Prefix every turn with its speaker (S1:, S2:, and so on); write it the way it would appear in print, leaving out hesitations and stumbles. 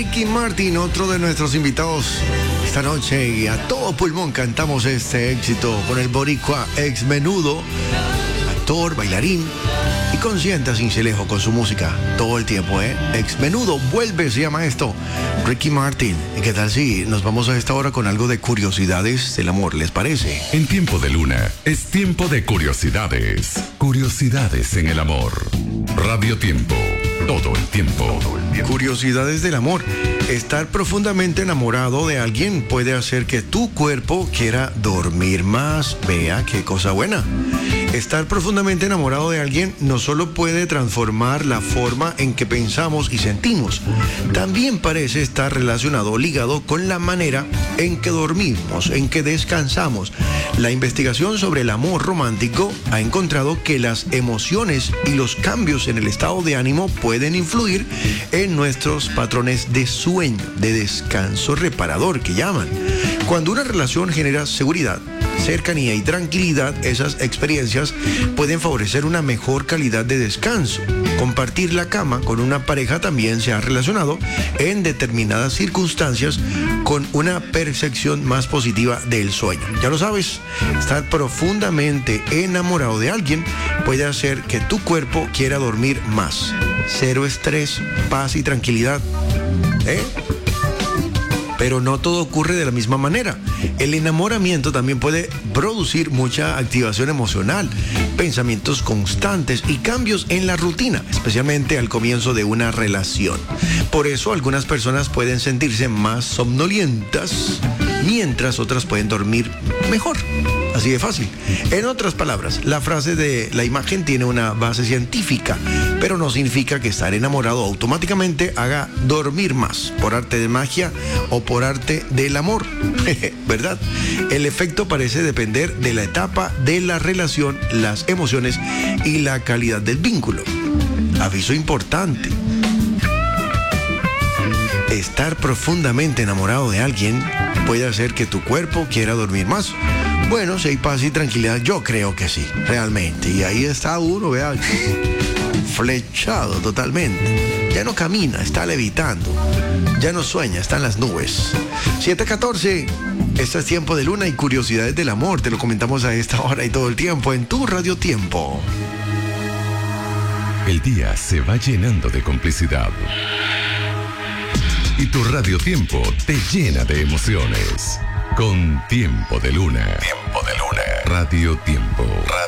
S1: Ricky Martin, otro de nuestros invitados esta noche, y a todo pulmón cantamos este éxito con el boricua ex Menudo, actor, bailarín y consciente Cincelejo con su música todo el tiempo, Ex Menudo vuelve, se llama esto, Ricky Martin. ¿Y qué tal si nos vamos a esta hora con algo de curiosidades del amor, les parece?
S2: En Tiempo de Luna es tiempo de curiosidades. Curiosidades en el amor. Radio Tiempo, todo el tiempo.
S1: Curiosidades del amor. Estar profundamente enamorado de alguien puede hacer que tu cuerpo quiera dormir más. Vea qué cosa buena. Estar profundamente enamorado de alguien no solo puede transformar la forma en que pensamos y sentimos, también parece estar relacionado, ligado con la manera en que dormimos, en que descansamos. La investigación sobre el amor romántico ha encontrado que las emociones y los cambios en el estado de ánimo pueden influir en nuestros patrones de sueño, de descanso reparador que llaman. Cuando una relación genera seguridad, cercanía y tranquilidad, esas experiencias pueden favorecer una mejor calidad de descanso. Compartir la cama con una pareja también se ha relacionado en determinadas circunstancias con una percepción más positiva del sueño. Ya lo sabes, estar profundamente enamorado de alguien puede hacer que tu cuerpo quiera dormir más. Cero estrés, paz y tranquilidad. Pero no todo ocurre de la misma manera. El enamoramiento también puede producir mucha activación emocional, pensamientos constantes y cambios en la rutina, especialmente al comienzo de una relación. Por eso algunas personas pueden sentirse más somnolientas, mientras otras pueden dormir mejor. Así de fácil. En otras palabras, la frase de la imagen tiene una base científica, pero no significa que estar enamorado automáticamente haga dormir más, por arte de magia o por arte del amor, ¿verdad? El efecto parece depender de la etapa de la relación, las emociones y la calidad del vínculo. Aviso importante. Estar profundamente enamorado de alguien puede hacer que tu cuerpo quiera dormir más. Bueno, si hay paz y tranquilidad, yo creo que sí, realmente. Y ahí está uno, vea, flechado totalmente. Ya no camina, está levitando. Ya no sueña, está en las nubes. 7:14, esto es Tiempo de Luna y curiosidades del amor. Te lo comentamos a esta hora y todo el tiempo en tu Radio Tiempo.
S2: El día se va llenando de complicidad. Y tu Radio Tiempo te llena de emociones. Con Tiempo de Luna. Tiempo de Luna. Radio Tiempo.